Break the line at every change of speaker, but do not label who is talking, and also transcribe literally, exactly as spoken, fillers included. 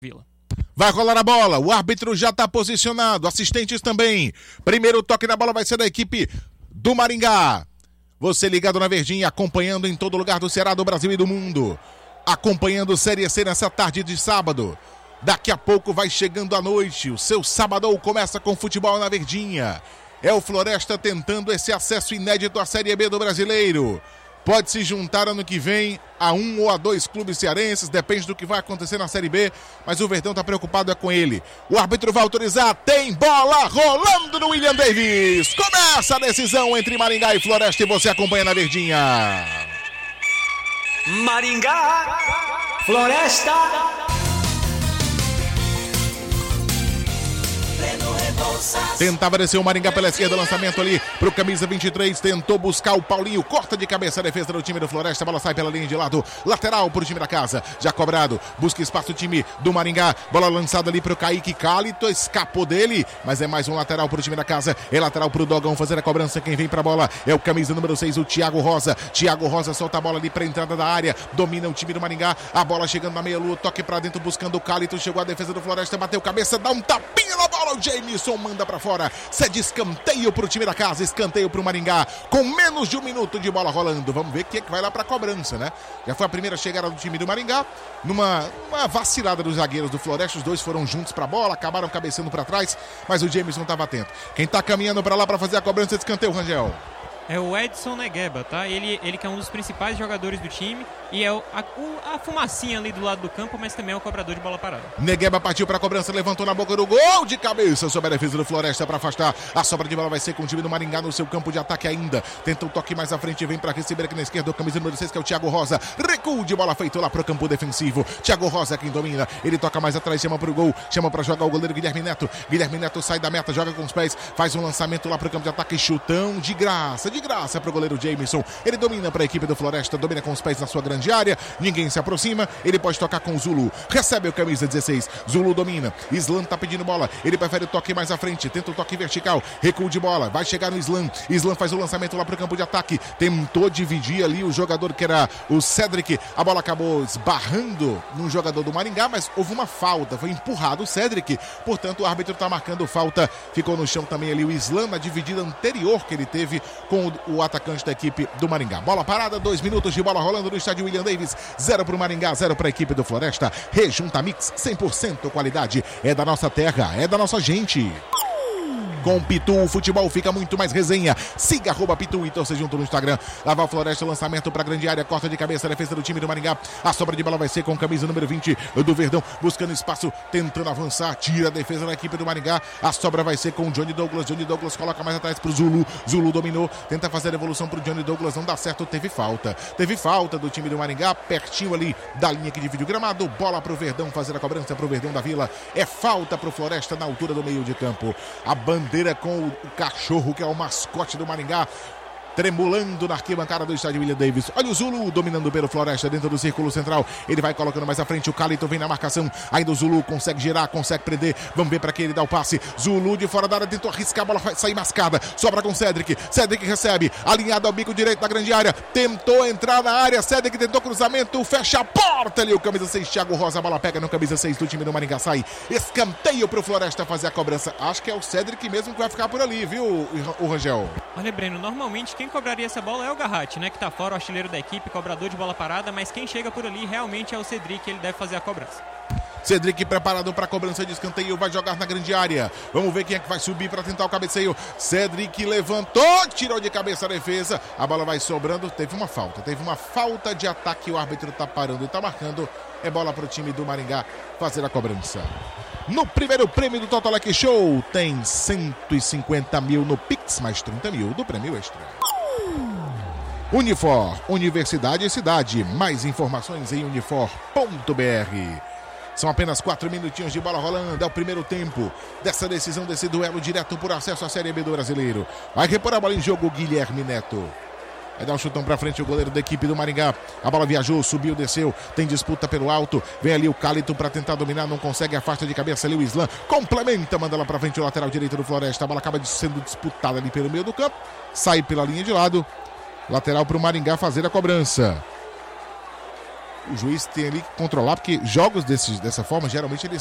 Vila.
Vai rolar a bola, o árbitro já está posicionado, assistentes também. Primeiro toque na bola vai ser da equipe do Maringá. Você ligado na Verdinha, acompanhando em todo lugar do Ceará, do Brasil e do mundo. Acompanhando Série C nessa tarde de sábado. Daqui a pouco vai chegando a noite, o seu sabadão começa com futebol na Verdinha. É o Floresta tentando esse acesso inédito à Série B do Brasileiro. Pode se juntar ano que vem a um ou a dois clubes cearenses, depende do que vai acontecer na Série B, mas o Verdão está preocupado é com ele. O árbitro vai autorizar, tem bola rolando no William Davis. Começa a decisão entre Maringá e Floresta e você acompanha na Verdinha.
Maringá, Floresta.
Tentava descer o Maringá pela esquerda, lançamento ali pro camisa vinte e três, tentou buscar o Paulinho, corta de cabeça a defesa do time do Floresta, a bola sai pela linha de lado, lateral pro time da casa, já cobrado, busca espaço o time do Maringá, bola lançada ali pro Kaique Cálito, escapou dele, mas é mais um lateral pro time da casa, é lateral pro Dogão fazer a cobrança, quem vem pra bola é o camisa número seis, o Thiago Rosa, Thiago Rosa solta a bola ali pra entrada da área, domina o time do Maringá, a bola chegando na meia-lua, toque pra dentro buscando o Cálito, chegou a defesa do Floresta, bateu cabeça, dá um tapinha na bola, o Jameson manda pra fora, cede escanteio pro time da casa, escanteio pro Maringá, com menos de um minuto de bola rolando, vamos ver quem é que vai lá pra cobrança, né? Já foi a primeira chegada do time do Maringá, numa uma vacilada dos zagueiros do Floresta, os dois foram juntos pra bola, acabaram cabeceando pra trás, mas o Jameson tava atento. Quem tá caminhando pra lá pra fazer a cobrança de escanteio, Rangel?
É o Edson Negueba, tá? Ele, ele que é um dos principais jogadores do time e é o, a, o, a fumacinha ali do lado do campo, mas também é o cobrador de bola parada.
Negueba partiu para a cobrança, levantou na boca do gol de cabeça sobre a defesa do Floresta para afastar. A sobra de bola vai ser com o time do Maringá no seu campo de ataque ainda. Tenta um toque mais à frente, vem para receber aqui na esquerda o camisa número seis, que é o Thiago Rosa. Recuo de bola feito lá para o campo defensivo. Thiago Rosa quem domina, ele toca mais atrás, chama para o gol, chama para jogar o goleiro Guilherme Neto. Guilherme Neto sai da meta, joga com os pés, faz um lançamento lá para o campo de ataque, chutão de graça, de graça para o goleiro Jameson. Ele domina para a equipe do Floresta, domina com os pés na sua grande área. Ninguém se aproxima, ele pode tocar com o Zulu, recebe o camisa dezesseis, Zulu domina, Islan tá pedindo bola, ele prefere o toque mais à frente, tenta o toque vertical, recuo de bola, vai chegar no Islan, Islan faz o lançamento lá pro campo de ataque, tentou dividir ali o jogador que era o Cedric, a bola acabou esbarrando num jogador do Maringá, mas houve uma falta, foi empurrado o Cedric, portanto o árbitro tá marcando falta, ficou no chão também ali o Islan, na dividida anterior que ele teve com o, o atacante da equipe do Maringá. Bola parada, dois minutos de bola rolando no estádio William Davis, zero para o Maringá, zero para a equipe do Floresta. Rejunta Mix, cem por cento qualidade. É da nossa terra, é da nossa gente. Com Pitu, o futebol fica muito mais resenha. Siga arroba Pitu e torce junto no Instagram. Lava a Floresta, lançamento para a grande área, corta de cabeça, defesa do time do Maringá. A sobra de bola vai ser com camisa número vinte do Verdão, buscando espaço, tentando avançar, tira a defesa da equipe do Maringá. A sobra vai ser com o Johnny Douglas. Johnny Douglas coloca mais atrás pro Zulu. Zulu dominou, tenta fazer a devolução pro Johnny Douglas, não dá certo, teve falta. Teve falta do time do Maringá, pertinho ali da linha que divide o gramado. Bola pro Verdão, fazer a cobrança pro Verdão da Vila. É falta pro Floresta na altura do meio de campo. A bandeira com o, o cachorro, que é o mascote do Maringá, tremulando na arquibancada do estádio William Davis. Olha o Zulu dominando pelo Floresta dentro do círculo central. Ele vai colocando mais à frente, o Cálito vem na marcação. Ainda o Zulu consegue girar, consegue prender. Vamos ver para quem ele dá o passe. Zulu de fora da área, tentou arriscar, a bola vai sair mascada. Sobra com Cedric. Cedric recebe, alinhado ao bico direito da grande área. Tentou entrar na área. Cedric tentou cruzamento, fecha a porta ali. O camisa seis, Thiago Rosa. A bola pega no camisa seis do time do Maringá. Sai escanteio pro Floresta fazer a cobrança. Acho que é o Cedric mesmo que vai ficar por ali, viu, o Rangel?
Olha, Breno, normalmente quem cobraria essa bola é o Garratti, né? Que tá fora, o artilheiro da equipe, cobrador de bola parada, mas quem chega por ali realmente é o Cedric, ele deve fazer a cobrança.
Cedric preparado para a cobrança de escanteio, vai jogar na grande área. Vamos ver quem é que vai subir para tentar o cabeceio. Cedric levantou, tirou de cabeça a defesa. A bola vai sobrando, teve uma falta. Teve uma falta de ataque, o árbitro tá parando e tá marcando. É bola para o time do Maringá fazer a cobrança. No primeiro prêmio do Totolec Show tem cento e cinquenta mil no Pix, mais trinta mil do prêmio extra. Unifor, Universidade e Cidade. Mais informações em unifor ponto br. São apenas quatro minutinhos de bola rolando. É o primeiro tempo dessa decisão, desse duelo direto por acesso à Série B do Brasileiro. Vai repor a bola em jogo Guilherme Neto. Vai dar um chutão pra frente o goleiro da equipe do Maringá. A bola viajou, subiu, desceu. Tem disputa pelo alto. Vem ali o Cálito pra tentar dominar. Não consegue, afasta de cabeça ali o Islan. Complementa, manda lá pra frente o lateral direito do Floresta. A bola acaba sendo disputada ali pelo meio do campo. Sai pela linha de lado. Lateral pro Maringá fazer a cobrança. o juiz tem ali que controlar, porque jogos desses, dessa forma, geralmente eles